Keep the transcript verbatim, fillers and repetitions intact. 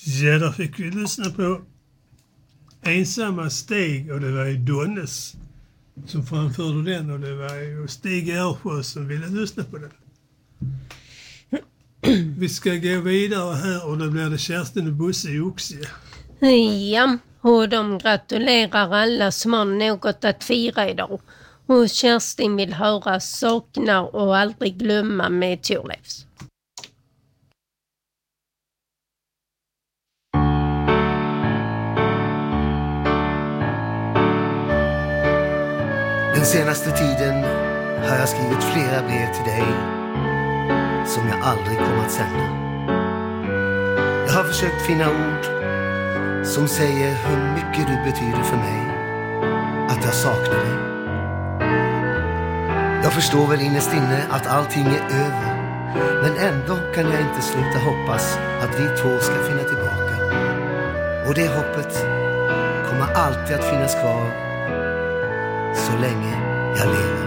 Ja, där fick vi lyssna på Ensamma steg och det var ju Donnes som framförde den och det var ju Stig Ersjö som ville lyssna på den. Vi ska gå vidare här och då blir det Kerstin och Bosse i Oxie. Ja, och de gratulerar alla som har något att fira idag. Och Kerstin vill höra Saknar och aldrig glömma med Thorleifs. Den senaste tiden har jag skrivit flera brev till dig som jag aldrig kommer att sända. Jag har försökt finna ord som säger hur mycket du betyder för mig, att jag saknar dig. Jag förstår väl innerst inne att allting är över, men ändå kan jag inte sluta hoppas att vi två ska finna tillbaka. Och det hoppet kommer alltid att finnas kvar så länge jag lever.